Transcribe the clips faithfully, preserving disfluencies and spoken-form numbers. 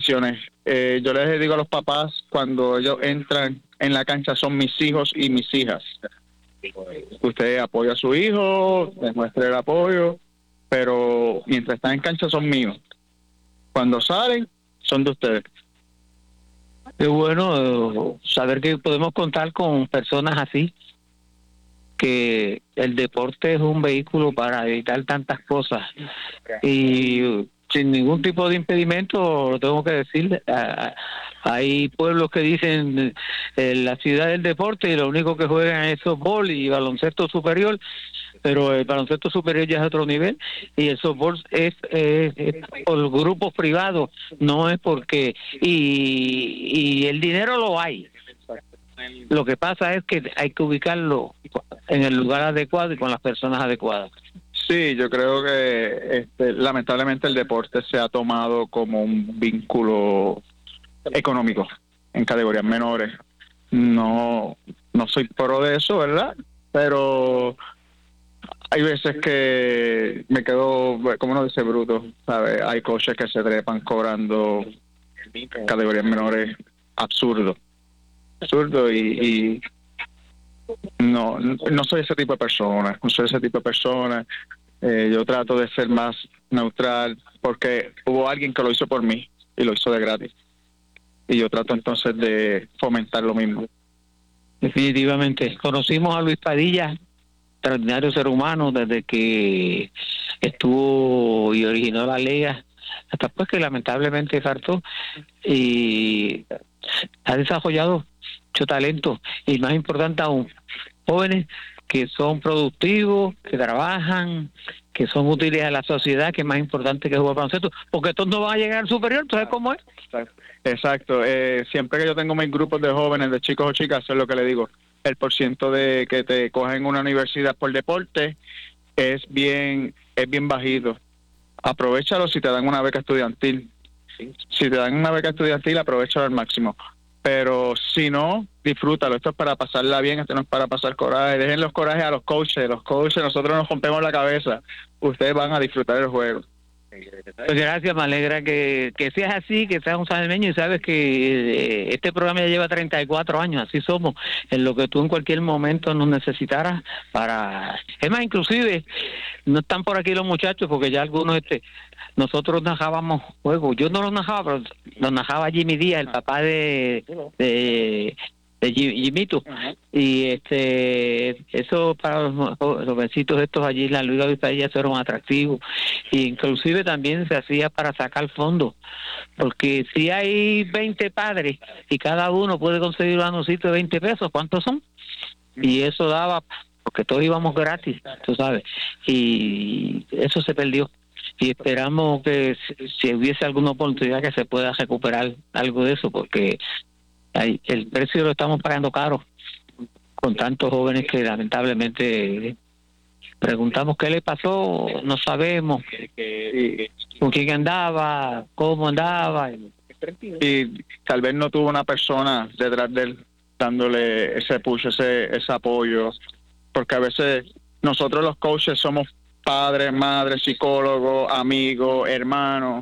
decisiones. Eh, yo les digo a los papás, cuando ellos entran en la cancha, son mis hijos y mis hijas. Usted apoya a su hijo, demuestre el apoyo, pero mientras están en cancha son míos. Cuando salen, son de ustedes. Es bueno eh, saber que podemos contar con personas así, que el deporte es un vehículo para evitar tantas cosas y sin ningún tipo de impedimento. Lo tengo que decir, uh, hay pueblos que dicen eh, la ciudad del deporte y lo único que juegan es softball y baloncesto superior, pero el baloncesto superior ya es otro nivel y el softball es, es, es por grupos privados, no es porque y, y el dinero lo hay. Lo que pasa es que hay que ubicarlo en el lugar adecuado y con las personas adecuadas. Sí, yo creo que este, lamentablemente el deporte se ha tomado como un vínculo económico en categorías menores. No, no soy pro de eso, ¿verdad? Pero hay veces que me quedo, como uno dice, bruto, ¿sabes? Hay coaches que se trepan cobrando categorías menores absurdo, absurdo y, y no, no soy ese tipo de persona, no soy ese tipo de persona. Eh, yo trato de ser más neutral porque hubo alguien que lo hizo por mí y lo hizo de gratis. Y yo trato entonces de fomentar lo mismo. Definitivamente. Conocimos a Luis Padilla, extraordinario ser humano, desde que estuvo y originó la liga, hasta pues que lamentablemente faltó. Y ha desarrollado mucho talento. Y más importante aún, jóvenes que son productivos, que trabajan, que son útiles a la sociedad, que es más importante que jugar baloncesto, porque estos no van a llegar al superior, ¿tú sabes cómo es? Exacto, eh, siempre que yo tengo mis grupos de jóvenes, de chicos o chicas, eso es lo que le digo, el porciento de que te cogen una universidad por deporte es bien, es bien bajito. Aprovéchalo si te dan una beca estudiantil. Si te dan una beca estudiantil, aprovéchalo al máximo. Pero si no, disfrútalo. Esto es para pasarla bien, esto no es para pasar coraje. Dejen los corajes a los coaches. Los coaches, nosotros nos rompemos la cabeza. Ustedes van a disfrutar el juego. Pues gracias, me alegra que, que seas así, que seas un sanemeño y sabes que eh, este programa ya lleva treinta y cuatro años, así somos, en lo que tú en cualquier momento nos necesitaras para... Es más, inclusive, no están por aquí los muchachos porque ya algunos, este nosotros narrábamos juegos, yo no los narraba, pero los narraba Jimmy Díaz, el papá de... de de Jimito, uh-huh. Y este eso para los jovencitos estos allí en la Liga de País eso era un atractivo, e inclusive también se hacía para sacar fondos, porque si hay veinte padres y cada uno puede conseguir un anuncito de veinte pesos, ¿cuántos son? Y eso daba, porque todos íbamos gratis, tú sabes, y eso se perdió. Y esperamos que si hubiese alguna oportunidad que se pueda recuperar algo de eso, porque el precio lo estamos pagando caro con tantos jóvenes que lamentablemente preguntamos qué le pasó, no sabemos con quién andaba, cómo andaba. Y tal vez no tuvo una persona detrás de él dándole ese push, ese, ese apoyo, porque a veces nosotros los coaches somos padres, madres, psicólogos, amigos, hermanos.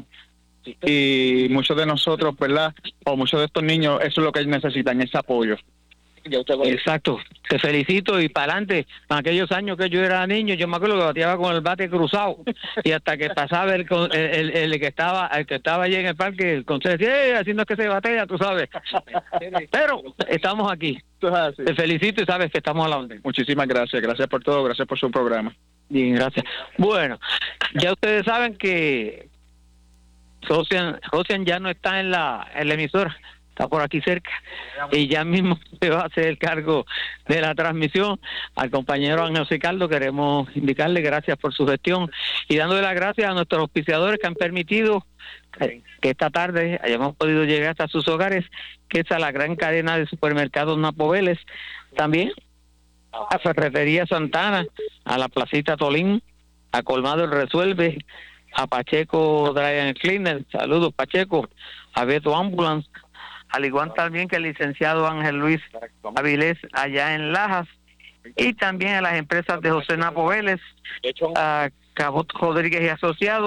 Y muchos de nosotros, ¿verdad? O muchos de estos niños, eso es lo que necesitan, ese apoyo. Exacto, te felicito y para adelante. En aquellos años que yo era niño, yo me acuerdo que bateaba con el bate cruzado y hasta que pasaba el, el, el, el que estaba el que estaba allí en el parque, el consejo decía, eh, haciendo que se batea, tú sabes. Pero estamos aquí. Te felicito y sabes que estamos a la orden. Muchísimas gracias, gracias por todo, gracias por su programa. Bien, gracias. Bueno, ya ustedes saben que Josian, Josian ya no está en la, en la emisora, está por aquí cerca y ya mismo se va a hacer el cargo de la transmisión. Al compañero Ángel Ricardo queremos indicarle gracias por su gestión y dándole las gracias a nuestros auspiciadores que han permitido que, que esta tarde hayamos podido llegar hasta sus hogares, que es a la gran cadena de supermercados Napo Vélez, también a Ferretería Santana, a la Placita Tolín, a Colmado El Resuelve, a Pacheco Dry and Cleaner, saludos Pacheco, a Beto Ambulance, al igual también que el licenciado Ángel Luis Avilés allá en Lajas, y también a las empresas de José Napo Vélez, a Cabot Rodríguez y Asociados,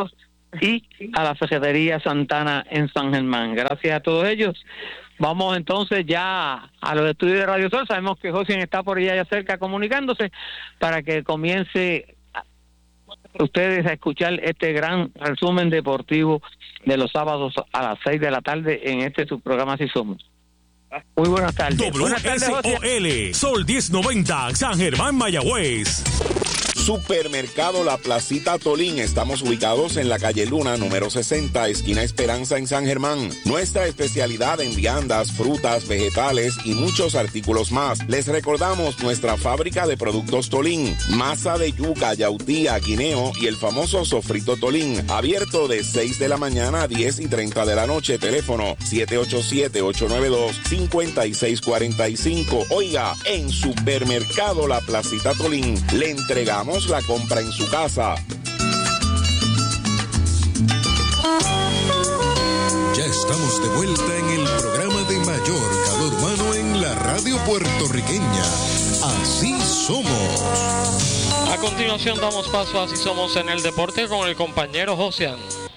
y a la Ferretería Santana en San Germán. Gracias a todos ellos. Vamos entonces ya a los estudios de Radio Sol. Sabemos que Josian está por allá cerca comunicándose para que comience ustedes a escuchar este gran resumen deportivo de los sábados a las seis de la tarde en este su programa Así Somos. Muy buenas tardes. W S O L, Sol diez noventa, San Germán, Mayagüez. Supermercado La Placita Tolín. Estamos ubicados en la calle Luna, número sesenta, esquina Esperanza en San Germán. Nuestra especialidad en viandas, frutas, vegetales y muchos artículos más. Les recordamos nuestra fábrica de productos Tolín, masa de yuca, yautía, guineo y el famoso sofrito Tolín. Abierto de seis de la mañana a diez y treinta de la noche. Teléfono siete ocho siete, ocho nueve dos, cinco seis cuatro cinco. Oiga, en Supermercado La Placita Tolín le entregamos la compra en su casa. Ya estamos de vuelta en el programa de mayor calor humano en la radio puertorriqueña. Así somos. A continuación damos paso a Así Somos en el Deporte con el compañero Josian.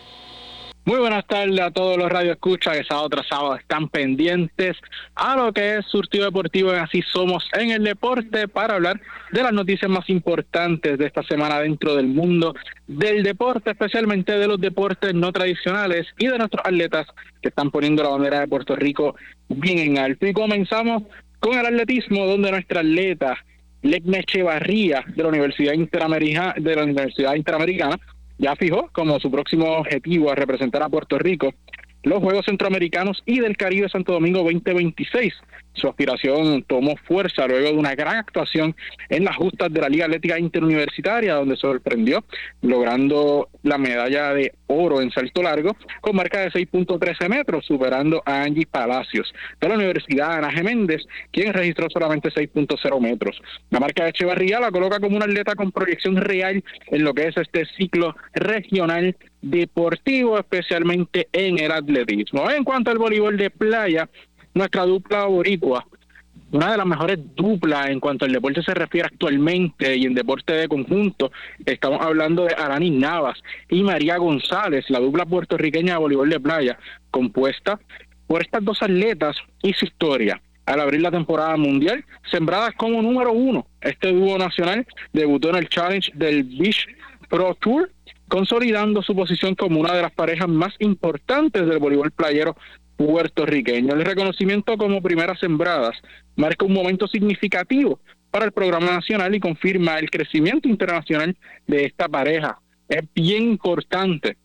Muy buenas tardes a todos los radioescuchas que sábado tras sábado están pendientes a lo que es Surtido Deportivo en Así Somos en el Deporte para hablar de las noticias más importantes de esta semana dentro del mundo del deporte, especialmente de los deportes no tradicionales y de nuestros atletas que están poniendo la bandera de Puerto Rico bien en alto. Y comenzamos con el atletismo, donde nuestra atleta Lecna Echevarría de la Universidad Interamericana, de la Universidad Interamericana ya fijó como su próximo objetivo a representar a Puerto Rico los Juegos Centroamericanos y del Caribe Santo Domingo veinte veintiséis. Su aspiración tomó fuerza luego de una gran actuación en las justas de la Liga Atlética Interuniversitaria, donde sorprendió logrando la medalla de oro en salto largo con marca de seis punto trece metros, superando a Angie Palacios de la Universidad Ana G. Méndez, quien registró solamente seis punto cero metros. La marca de Echevarría la coloca como una atleta con proyección real en lo que es este ciclo regional deportivo, especialmente en el atletismo. En cuanto al voleibol de playa, nuestra dupla boricua, una de las mejores duplas en cuanto al deporte se refiere actualmente y en deporte de conjunto, estamos hablando de Aranis Navas y María González, la dupla puertorriqueña de voleibol de playa, compuesta por estas dos atletas y su historia. Al abrir la temporada mundial, sembradas como número uno, este dúo nacional debutó en el Challenge del Beach Pro Tour, consolidando su posición como una de las parejas más importantes del voleibol playero puertorriqueño. El reconocimiento como primeras sembradas marca un momento significativo para el programa nacional y confirma el crecimiento internacional de esta pareja. Es bien importante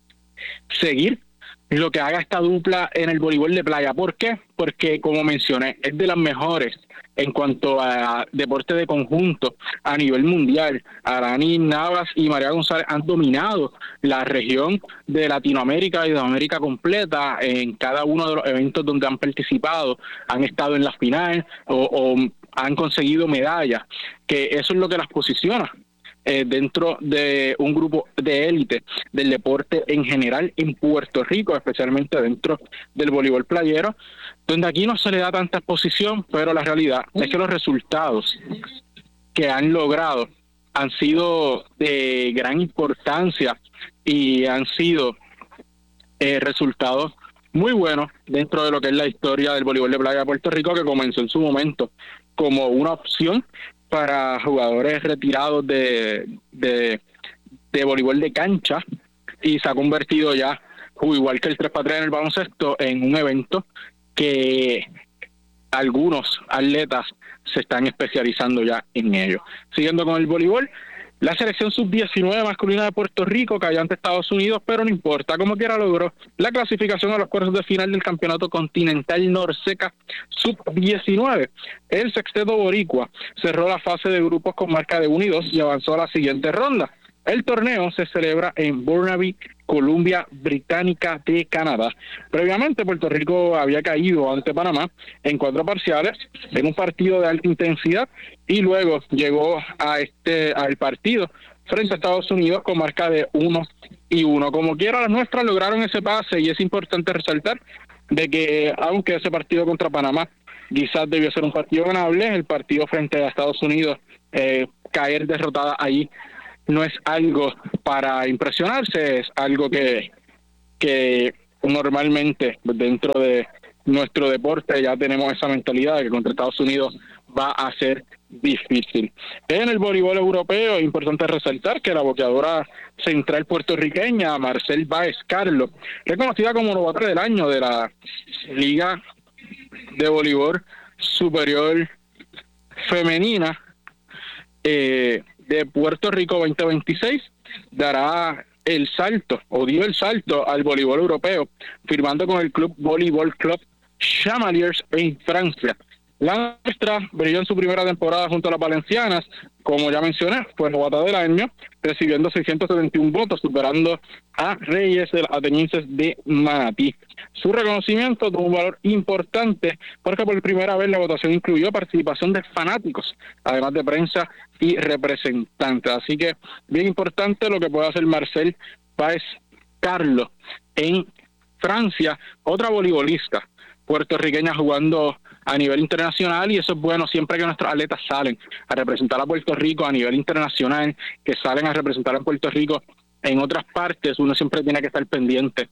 seguir lo que haga esta dupla en el voleibol de playa. ¿Por qué? Porque, como mencioné, es de las mejores en cuanto a deporte de conjunto a nivel mundial. Aranis Navas y María González han dominado la región de Latinoamérica y de América completa en cada uno de los eventos donde han participado, han estado en la final o, o han conseguido medallas, que eso es lo que las posiciona Eh, dentro de un grupo de élite del deporte en general en Puerto Rico, especialmente dentro del voleibol playero, donde aquí no se le da tanta exposición, pero la realidad es que los resultados que han logrado han sido de gran importancia y han sido eh, resultados muy buenos dentro de lo que es la historia del voleibol de playa de Puerto Rico, que comenzó en su momento como una opción para jugadores retirados de, de, de voleibol de cancha y se ha convertido ya, igual que el tres para tres en el baloncesto, en un evento que algunos atletas se están especializando ya en ello. Siguiendo con el voleibol, la selección sub diecinueve masculina de Puerto Rico cayó ante Estados Unidos, pero no importa, como quiera logró la clasificación a los cuartos de final del Campeonato Continental Norseca sub diecinueve. El sexteto boricua cerró la fase de grupos con marca de uno y dos y avanzó a la siguiente ronda. El torneo se celebra en Burnaby, Columbia Británica de Canadá. Previamente, Puerto Rico había caído ante Panamá en cuatro parciales en un partido de alta intensidad y luego llegó a este al partido frente a Estados Unidos con marca de uno y uno. Como quiera, las nuestras lograron ese pase y es importante resaltar de que aunque ese partido contra Panamá quizás debió ser un partido ganable, el partido frente a Estados Unidos, eh, caer derrotada allí no es algo para impresionarse, es algo que, que normalmente dentro de nuestro deporte ya tenemos esa mentalidad de que contra Estados Unidos va a ser difícil. En el voleibol europeo es importante resaltar que la boxeadora central puertorriqueña Marcel Báez Carlos, reconocida como novata del año de la Liga de Voleibol Superior Femenina eh, de Puerto Rico veinte veintiséis, dará el salto o dio el salto al voleibol europeo, firmando con el club Voleibol Club Chamaliers en Francia. La nuestra brilló en su primera temporada junto a las valencianas, como ya mencioné, fue novata del año, recibiendo seiscientos setenta y uno votos, superando a Reyes de los atenienses de Manatí. Su reconocimiento tuvo un valor importante porque por primera vez la votación incluyó participación de fanáticos, además de prensa y representantes. Así que bien importante lo que puede hacer Marcel Báez Carlos en Francia, otra voleibolista puertorriqueña jugando a nivel internacional, y eso es bueno siempre que nuestros atletas salen a representar a Puerto Rico a nivel internacional, que salen a representar a Puerto Rico en otras partes. Uno siempre tiene que estar pendiente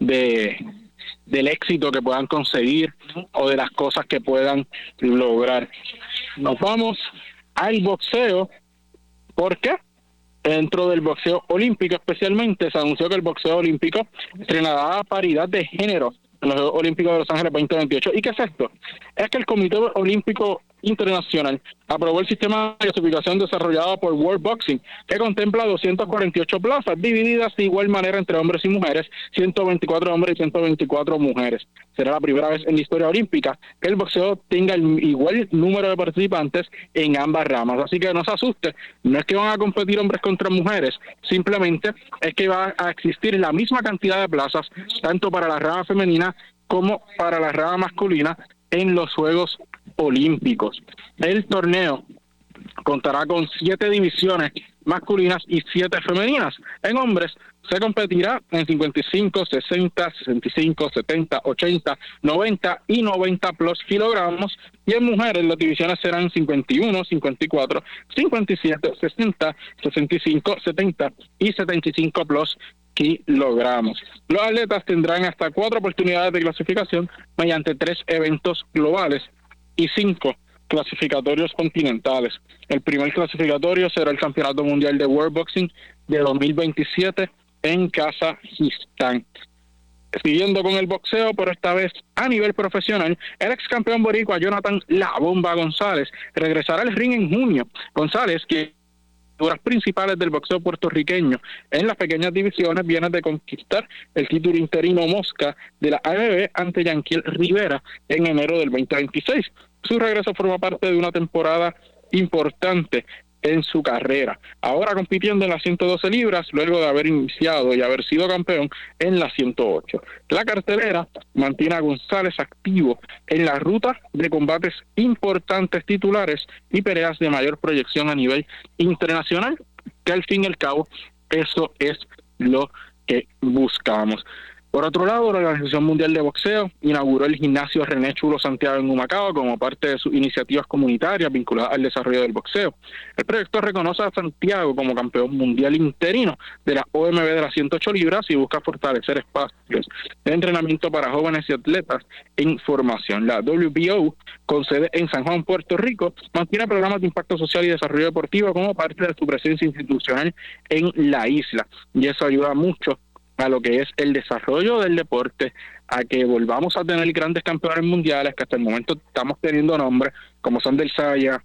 de del éxito que puedan conseguir o de las cosas que puedan lograr. Nos vamos al boxeo. ¿Por qué? Dentro del boxeo olímpico especialmente se anunció que el boxeo olímpico estrenará paridad de género en los Juegos Olímpicos de Los Ángeles veinte veintiocho. ¿Y qué es esto? Es que el Comité Olímpico Internacional aprobó el sistema de clasificación desarrollado por World Boxing, que contempla doscientas cuarenta y ocho plazas, divididas de igual manera entre hombres y mujeres, ciento veinticuatro hombres y ciento veinticuatro mujeres. Será la primera vez en la historia olímpica que el boxeo tenga el igual número de participantes en ambas ramas. Así que no se asuste, no es que van a competir hombres contra mujeres, simplemente es que va a existir la misma cantidad de plazas, tanto para la rama femenina como para la rama masculina en los Juegos Olímpicos. El torneo contará con siete divisiones masculinas y siete femeninas. En hombres se competirá en cincuenta y cinco, sesenta, sesenta y cinco, setenta, ochenta, noventa y noventa plus kilogramos, y en mujeres las divisiones serán cincuenta y uno, cincuenta y cuatro, cincuenta y siete, sesenta, sesenta y cinco, setenta y setenta y cinco plus kilogramos. Los atletas tendrán hasta cuatro oportunidades de clasificación mediante tres eventos globales y cinco clasificatorios continentales. El primer clasificatorio será el Campeonato Mundial de World Boxing de dos mil veintisiete en Kazajistán. Siguiendo con el boxeo, pero esta vez a nivel profesional, el ex campeón boricua Jonathan La Bomba González regresará al ring en junio. González, que figuras principales del boxeo puertorriqueño en las pequeñas divisiones, viene de conquistar el título interino Mosca de la A M B ante Yanquiel Rivera en enero del veinte veintiséis. Su regreso forma parte de una temporada importante en su carrera, ahora compitiendo en las ciento doce libras luego de haber iniciado y haber sido campeón en las ciento ocho. La cartelera mantiene a González activo en la ruta de combates importantes titulares y peleas de mayor proyección a nivel internacional, que al fin y al cabo eso es lo que buscamos. Por otro lado, la Organización Mundial de Boxeo inauguró el gimnasio René Chulo Santiago en Humacao como parte de sus iniciativas comunitarias vinculadas al desarrollo del boxeo. El proyecto reconoce a Santiago como campeón mundial interino de la O M B de las ciento ocho libras y busca fortalecer espacios de entrenamiento para jóvenes y atletas en formación. La W B O, con sede en San Juan, Puerto Rico, mantiene programas de impacto social y desarrollo deportivo como parte de su presencia institucional en la isla, y eso ayuda mucho a lo que es el desarrollo del deporte, a que volvamos a tener grandes campeones mundiales, que hasta el momento estamos teniendo nombres como Sander Saya,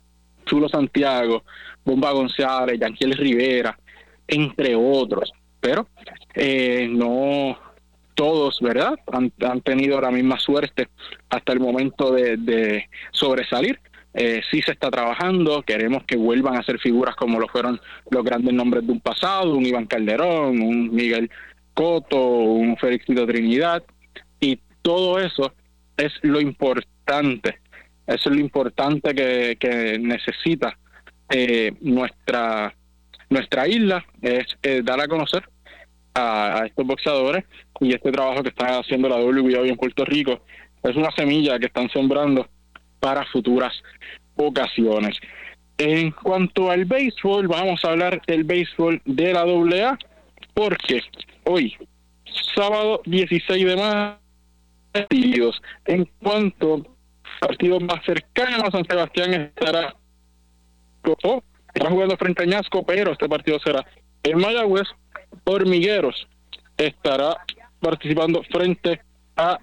Chulo Santiago, Bomba González, Yanquiel Rivera, entre otros, pero eh, no todos, ¿verdad?, han, han tenido la misma suerte hasta el momento de, de sobresalir. Eh, sí se está trabajando, queremos que vuelvan a ser figuras como lo fueron los grandes nombres de un pasado, un Iván Calderón, un Miguel Cotto, un Félixito Trinidad, y todo eso es lo importante, eso es lo importante que, que necesita eh, nuestra nuestra isla, es eh, dar a conocer a, a estos boxeadores, y este trabajo que está haciendo la W B O en Puerto Rico es una semilla que están sembrando para futuras ocasiones. En cuanto al béisbol, vamos a hablar del béisbol de la doble A, porque hoy, sábado dieciséis de mayo, partidos. En cuanto a partidos más cercanos, San Sebastián estará, oh, está jugando frente a Añasco, pero este partido será en Mayagüez. Hormigueros estará participando frente a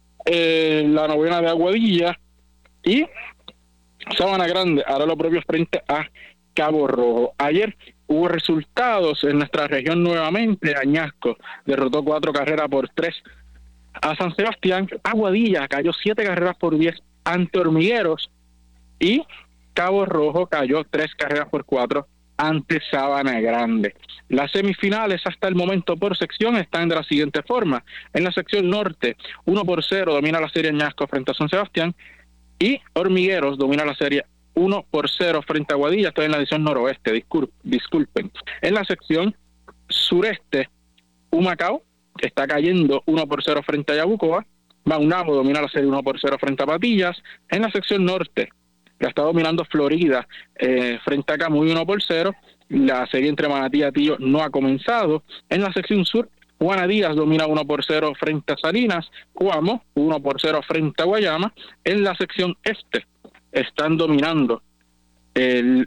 eh, la novena de Aguadilla, y Sabana Grande hará lo propio frente a Cabo Rojo. Ayer hubo resultados en nuestra región nuevamente. Añasco derrotó cuatro carreras por tres a San Sebastián. Aguadilla cayó siete carreras por diez ante Hormigueros, y Cabo Rojo cayó tres carreras por cuatro ante Sabana Grande. Las semifinales hasta el momento por sección están de la siguiente forma. En la sección norte, uno por cero domina la serie Añasco frente a San Sebastián, y Hormigueros domina la serie uno por cero frente a Aguadilla. Estoy en la edición noroeste, discul- disculpen. En la sección sureste, Humacao está cayendo uno por cero frente a Yabucoa. Maunabo domina la serie uno por cero frente a Patillas. En la sección norte, la está dominando Florida eh, frente a Camuy uno por cero. La serie entre Manatí y Atillo no ha comenzado. En la sección sur, Juana Díaz domina uno por cero frente a Salinas. Cuamo uno por cero frente a Guayama. En la sección este están dominando el,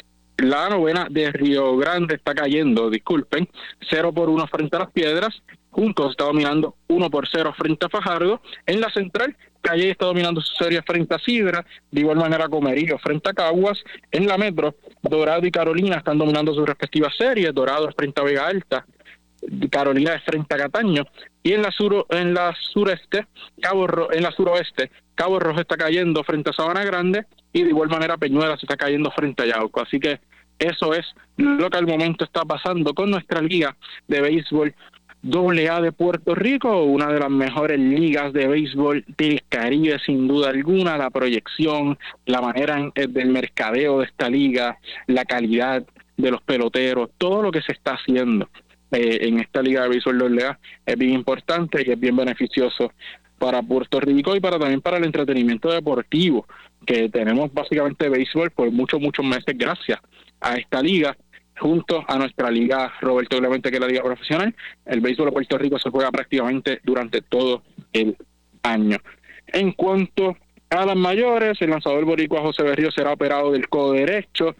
la novena de Río Grande está cayendo, disculpen, cero por uno frente a Las Piedras. Juntos está dominando uno por cero frente a Fajardo. En la central, Calle está dominando su serie frente a Sidra, de igual manera Comerío frente a Caguas. En la metro, Dorado y Carolina están dominando sus respectivas series. Dorado es frente a Vega Alta, Carolina es frente a Cataño. Y en la sur, en la sureste, Cabo Ro, en la suroeste, Cabo Rojo está cayendo frente a Sabana Grande, y de igual manera Peñuelas está cayendo frente a Yauco. Así que eso es lo que al momento está pasando con nuestra liga de béisbol doble A de Puerto Rico, una de las mejores ligas de béisbol del Caribe sin duda alguna. La proyección, la manera en, del mercadeo de esta liga, la calidad de los peloteros, todo lo que se está haciendo eh, en esta liga de béisbol doble A es bien importante y es bien beneficioso para Puerto Rico y para también para el entretenimiento deportivo, que tenemos básicamente béisbol por muchos, muchos meses gracias a esta liga, junto a nuestra liga Roberto Clemente, que es la liga profesional. El béisbol de Puerto Rico se juega prácticamente durante todo el año. En cuanto a las mayores, el lanzador boricua José Berrío será operado del codo derecho,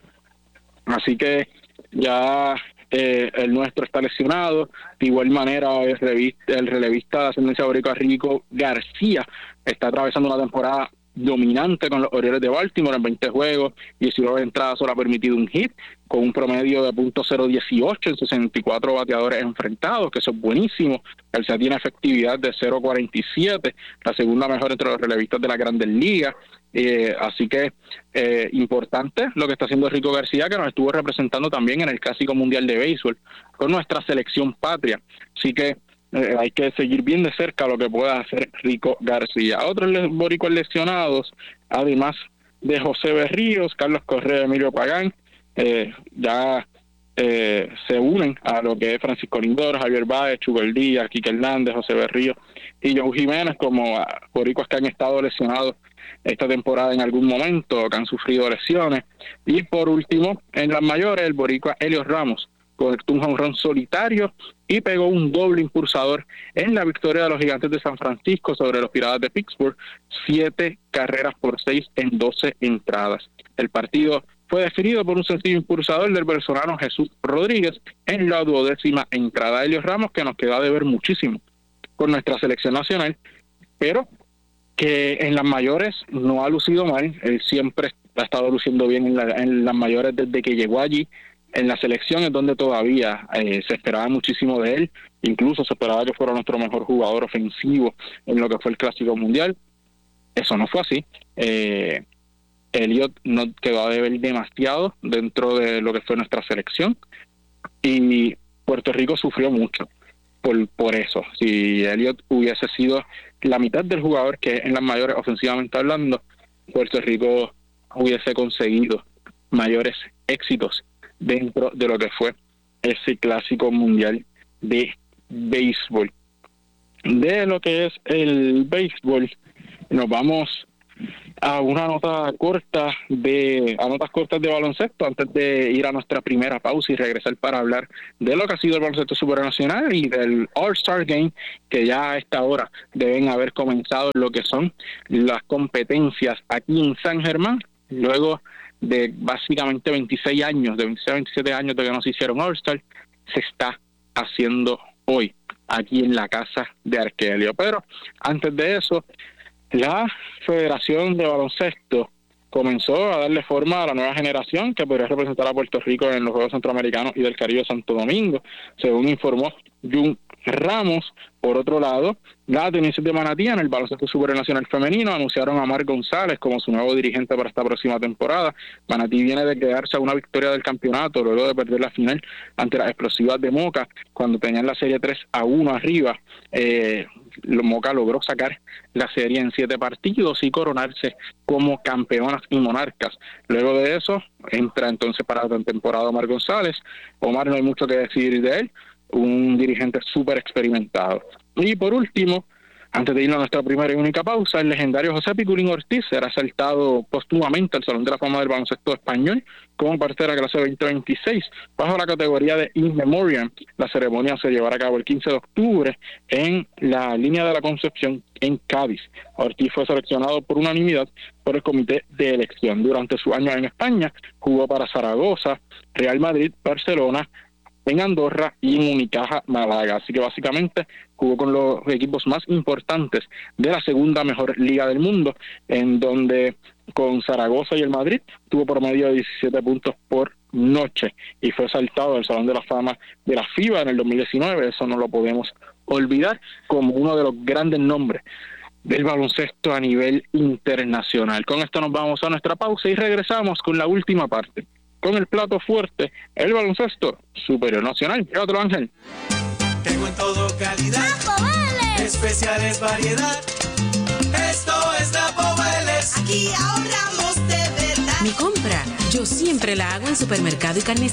así que ya eh, el nuestro está lesionado. De igual manera, el, revista, el relevista de ascendencia boricua Rico García está atravesando una temporada dominante con los Orioles de Baltimore en veinte juegos, diecinueve entradas, solo ha permitido un hit, con un promedio de punto cero dieciocho en sesenta y cuatro bateadores enfrentados, que eso es buenísimo. García tiene efectividad de cero cuarenta y siete, la segunda mejor entre los relevistas de la Grandes Ligas. Eh, así que eh, importante lo que está haciendo Rico García, que nos estuvo representando también en el Clásico Mundial de Béisbol con nuestra selección patria. Así que Eh, hay que seguir bien de cerca lo que pueda hacer Rico García. Otros boricuas lesionados, además de José Berríos, Carlos Correa, Emilio Pagán, eh, ya eh, se unen a lo que es Francisco Lindor, Javier Báez, Chugo El Díaz, Quique Hernández, José Berríos y Joe Jiménez, como boricuas que han estado lesionados esta temporada en algún momento, que han sufrido lesiones. Y por último, en las mayores, el boricua Helios Ramos conectó un jonrón solitario y pegó un doble impulsador en la victoria de los Gigantes de San Francisco sobre los Piratas de Pittsburgh, siete carreras por seis en doce entradas. El partido fue definido por un sencillo impulsador del venezolano Jesús Rodríguez en la duodécima entrada. Helios Ramos, que nos queda de ver muchísimo con nuestra selección nacional, pero que en las mayores no ha lucido mal. Él siempre ha estado luciendo bien en, la, en las mayores desde que llegó allí. En la selección es donde todavía eh, se esperaba muchísimo de él, incluso se esperaba que fuera nuestro mejor jugador ofensivo en lo que fue el Clásico Mundial. Eso no fue así. Eh, Elliot no quedó a deber demasiado dentro de lo que fue nuestra selección, y Puerto Rico sufrió mucho por, por eso. Si Elliot hubiese sido la mitad del jugador que en las mayores ofensivamente hablando, Puerto Rico hubiese conseguido mayores éxitos dentro de lo que fue ese Clásico Mundial de Béisbol. De lo que es el béisbol, nos vamos a una nota corta de a notas cortas de baloncesto antes de ir a nuestra primera pausa y regresar para hablar de lo que ha sido el baloncesto supernacional y del All-Star Game, que ya a esta hora deben haber comenzado lo que son las competencias aquí en San Germán, luego de básicamente veintiséis años, de veintiséis a veintisiete años de que no se hicieron All-Star, se está haciendo hoy aquí en la casa de Arkelio. Pero antes de eso, la Federación de Baloncesto comenzó a darle forma a la nueva generación que podría representar a Puerto Rico en los Juegos Centroamericanos y del Caribe Santo Domingo, según informó Jun Ramos. Por otro lado, la Atenienses de Manatí en el baloncesto supernacional femenino anunciaron a Mar González como su nuevo dirigente para esta próxima temporada. Manatí viene de quedarse a una victoria del campeonato luego de perder la final ante las Explosivas de Moca cuando tenían la serie tres a uno arriba. Eh, Moca logró sacar la serie en siete partidos y coronarse como campeonas y monarcas. Luego de eso, entra entonces para la temporada Omar González. Omar, no hay mucho que decir de él, un dirigente súper experimentado. Y por último, antes de ir a nuestra primera y única pausa, el legendario José Piculín Ortiz será asaltado póstumamente al Salón de la Fama del Baloncesto Español como parte de la clase veinte veintiséis, bajo la categoría de In Memoriam. La ceremonia se llevará a cabo el quince de octubre en la Línea de la Concepción en Cádiz. Ortiz fue seleccionado por unanimidad por el comité de elección. Durante su año en España, jugó para Zaragoza, Real Madrid, Barcelona, en Andorra y en Unicaja Málaga. Así que básicamente jugó con los equipos más importantes de la segunda mejor liga del mundo, en donde con Zaragoza y el Madrid tuvo promedio de diecisiete puntos por noche y fue saltado al Salón de la Fama de la FIBA en el dos mil diecinueve. Eso no lo podemos olvidar como uno de los grandes nombres del baloncesto a nivel internacional. Con esto nos vamos a nuestra pausa y regresamos con la última parte, con el plato fuerte, el baloncesto superior nacional. ¿Qué otro, Ángel? Tengo en todo calidad, especiales variedad. Esto es Napo Vélez. Aquí ahorramos de verdad. Mi compra, yo siempre la hago en Supermercado y Carnes